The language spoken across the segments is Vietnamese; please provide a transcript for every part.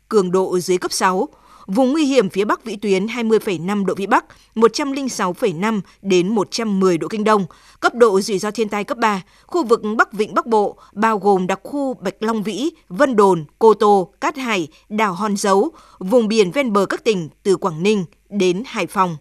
cường độ dưới cấp 6. Vùng nguy hiểm phía Bắc vĩ tuyến 20,5 độ Vĩ Bắc, 106,5 đến 110 độ Kinh Đông, cấp độ rủi ro thiên tai cấp 3, khu vực Bắc Vịnh Bắc Bộ, bao gồm đặc khu Bạch Long Vĩ, Vân Đồn, Cô Tô, Cát Hải, đảo Hòn Dấu, vùng biển ven bờ các tỉnh từ Quảng Ninh đến Hải Phòng.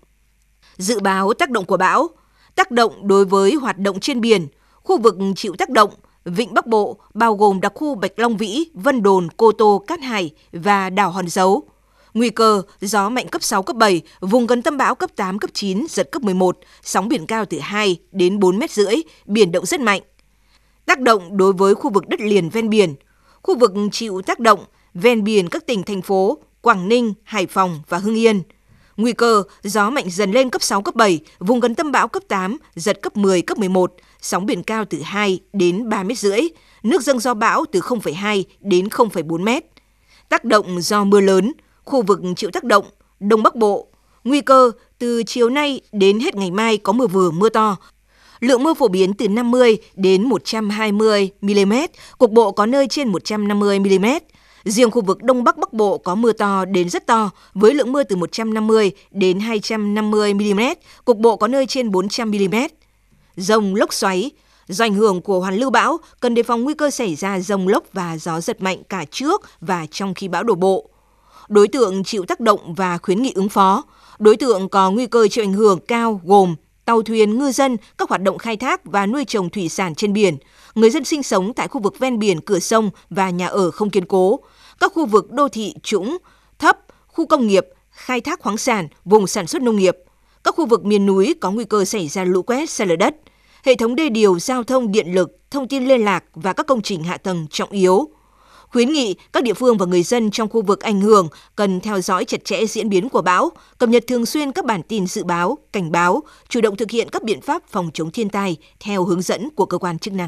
Dự báo tác động của bão. Tác động đối với hoạt động trên biển, khu vực chịu tác động, Vịnh Bắc Bộ, bao gồm đặc khu Bạch Long Vĩ, Vân Đồn, Cô Tô, Cát Hải và đảo Hòn Dấu. Nguy cơ gió mạnh cấp 6, cấp 7, vùng gần tâm bão cấp 8, cấp 9, giật cấp 11, sóng biển cao từ 2 đến 4,5 mét, biển động rất mạnh. Tác động đối với khu vực đất liền ven biển, khu vực chịu tác động ven biển các tỉnh, thành phố Quảng Ninh, Hải Phòng và Hưng Yên. Nguy cơ gió mạnh dần lên cấp 6, cấp 7, vùng gần tâm bão cấp 8, giật cấp 10, cấp 11, sóng biển cao từ 2 đến 3,5 mét, nước dâng do bão từ 0,2 đến 0,4 mét. Tác động do mưa lớn, khu vực chịu tác động, Đông Bắc Bộ, nguy cơ từ chiều nay đến hết ngày mai có mưa vừa mưa to. Lượng mưa phổ biến từ 50 đến 120 mm, cục bộ có nơi trên 150 mm. Riêng khu vực Đông Bắc Bắc Bộ có mưa to đến rất to, với lượng mưa từ 150 đến 250 mm, cục bộ có nơi trên 400 mm. Dông lốc xoáy. Do ảnh hưởng của hoàn lưu bão, cần đề phòng nguy cơ xảy ra dông lốc và gió giật mạnh cả trước và trong khi bão đổ bộ. Đối tượng chịu tác động và khuyến nghị ứng phó. Đối tượng có nguy cơ chịu ảnh hưởng cao gồm tàu thuyền, ngư dân, các hoạt động khai thác và nuôi trồng thủy sản trên biển, người dân sinh sống tại khu vực ven biển, cửa sông và nhà ở không kiên cố, các khu vực đô thị trũng, thấp, khu công nghiệp, khai thác khoáng sản, vùng sản xuất nông nghiệp, các khu vực miền núi có nguy cơ xảy ra lũ quét, sạt lở đất, hệ thống đê điều, giao thông, điện lực, thông tin liên lạc và các công trình hạ tầng trọng yếu. Khuyến nghị các địa phương và người dân trong khu vực ảnh hưởng cần theo dõi chặt chẽ diễn biến của bão, cập nhật thường xuyên các bản tin dự báo, cảnh báo, chủ động thực hiện các biện pháp phòng chống thiên tai theo hướng dẫn của cơ quan chức năng.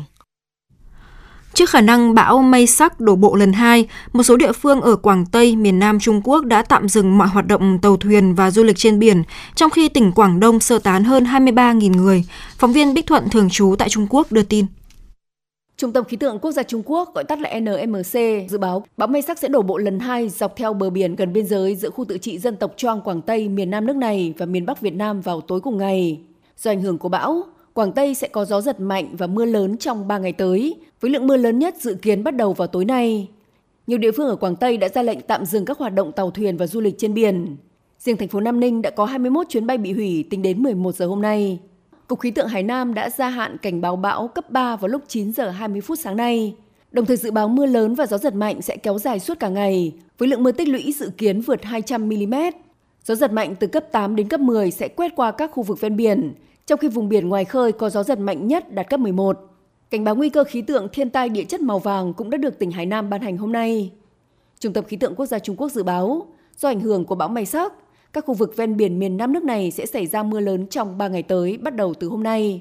Trước khả năng bão Mây Sắc đổ bộ lần 2, một số địa phương ở Quảng Tây, miền Nam Trung Quốc đã tạm dừng mọi hoạt động tàu thuyền và du lịch trên biển, trong khi tỉnh Quảng Đông sơ tán hơn 23.000 người. Phóng viên Bích Thuận thường trú tại Trung Quốc đưa tin. Trung tâm Khí tượng Quốc gia Trung Quốc, gọi tắt là NMC, dự báo bão Mây Sắc sẽ đổ bộ lần 2 dọc theo bờ biển gần biên giới giữa khu tự trị dân tộc Choang Quảng Tây, miền Nam nước này và miền Bắc Việt Nam vào tối cùng ngày. Do ảnh hưởng của bão, Quảng Tây sẽ có gió giật mạnh và mưa lớn trong 3 ngày tới, với lượng mưa lớn nhất dự kiến bắt đầu vào tối nay. Nhiều địa phương ở Quảng Tây đã ra lệnh tạm dừng các hoạt động tàu thuyền và du lịch trên biển. Riêng thành phố Nam Ninh đã có 21 chuyến bay bị hủy tính đến 11 giờ hôm nay. Cục Khí tượng Hải Nam đã gia hạn cảnh báo bão cấp 3 vào lúc 9 giờ 20 phút sáng nay. Đồng thời dự báo mưa lớn và gió giật mạnh sẽ kéo dài suốt cả ngày, với lượng mưa tích lũy dự kiến vượt 200 mm. Gió giật mạnh từ cấp 8 đến cấp 10 sẽ quét qua các khu vực ven biển, trong khi vùng biển ngoài khơi có gió giật mạnh nhất đạt cấp 11. Cảnh báo nguy cơ khí tượng thiên tai địa chất màu vàng cũng đã được tỉnh Hải Nam ban hành hôm nay. Trung tâm Khí tượng Quốc gia Trung Quốc dự báo, do ảnh hưởng của bão Mây Sắc, các khu vực ven biển miền Nam nước này sẽ xảy ra mưa lớn trong 3 ngày tới, bắt đầu từ hôm nay.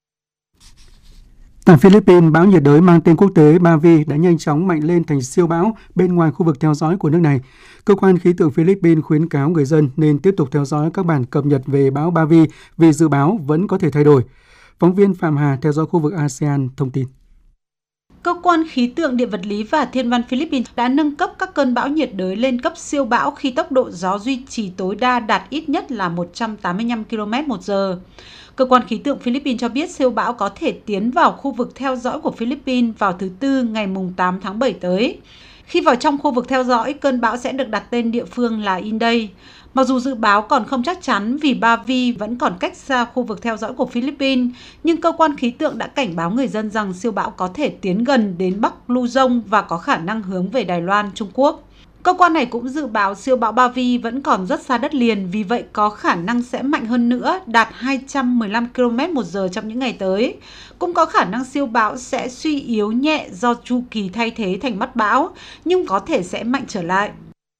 Tại Philippines, bão nhiệt đới mang tên quốc tế Bavi đã nhanh chóng mạnh lên thành siêu bão bên ngoài khu vực theo dõi của nước này. Cơ quan khí tượng Philippines khuyến cáo người dân nên tiếp tục theo dõi các bản cập nhật về bão Bavi vì dự báo vẫn có thể thay đổi. Phóng viên Phạm Hà theo dõi khu vực ASEAN thông tin. Cơ quan khí tượng địa vật lý và thiên văn Philippines đã nâng cấp các cơn bão nhiệt đới lên cấp siêu bão khi tốc độ gió duy trì tối đa đạt ít nhất là 185 km/h. Cơ quan khí tượng Philippines cho biết siêu bão có thể tiến vào khu vực theo dõi của Philippines vào thứ Tư ngày 8 tháng 7 tới. Khi vào trong khu vực theo dõi, cơn bão sẽ được đặt tên địa phương là Inday. Mặc dù dự báo còn không chắc chắn vì Bavi vẫn còn cách xa khu vực theo dõi của Philippines, nhưng cơ quan khí tượng đã cảnh báo người dân rằng siêu bão có thể tiến gần đến Bắc Luzon và có khả năng hướng về Đài Loan, Trung Quốc. Cơ quan này cũng dự báo siêu bão Bavi vẫn còn rất xa đất liền, vì vậy có khả năng sẽ mạnh hơn nữa, đạt 215 km/h trong những ngày tới. Cũng có khả năng siêu bão sẽ suy yếu nhẹ do chu kỳ thay thế thành mắt bão, nhưng có thể sẽ mạnh trở lại.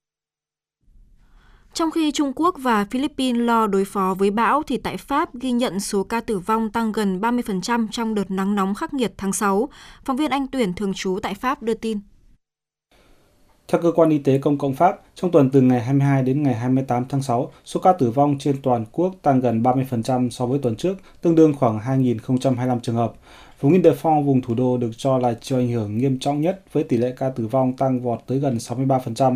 Trong khi Trung Quốc và Philippines lo đối phó với bão, thì tại Pháp ghi nhận số ca tử vong tăng gần 30% trong đợt nắng nóng khắc nghiệt tháng 6. Phóng viên Anh Tuyển thường trú tại Pháp đưa tin. Theo Cơ quan Y tế Công cộng Pháp, trong tuần từ ngày 22 đến ngày 28 tháng 6, số ca tử vong trên toàn quốc tăng gần 30% so với tuần trước, tương đương khoảng 2.025 trường hợp. Vùng Île-de-France, vùng thủ đô được cho là chịu ảnh hưởng nghiêm trọng nhất với tỷ lệ ca tử vong tăng vọt tới gần 63%.